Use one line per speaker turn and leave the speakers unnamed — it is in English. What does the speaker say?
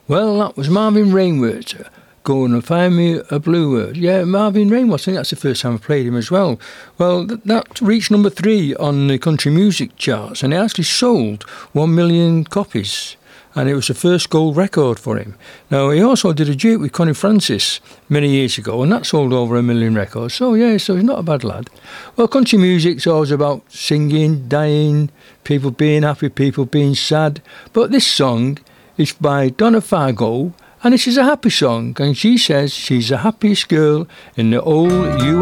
Well, that was Marvin Rainwater. Go and find me a blue word. Yeah, Marvin Rainwater. I think that's the first time I played him as well. Well, that reached number 3 on the country music charts, and it actually sold 1 million copies. And it was the first gold record for him. Now, he also did a duet with Connie Francis many years ago, and that sold over 1 million records. So, yeah, so he's not a bad lad. Well, country music's always about singing, dying, people being happy, people being sad. But this song is by Donna Fargo, and this is a happy song, and she says she's the happiest girl in the whole US.